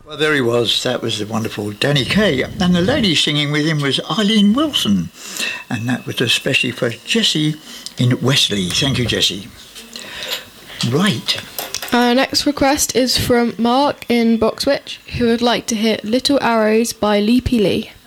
Well, there he was. That was the wonderful Danny Kaye. And the lady singing with him was Eileen Wilson. And that was especially for Jessie in Wesley. Thank you, Jessie. Right. Our next request is from Mark in Boxwich, who would like to hear Little Arrows by Leapy Lee.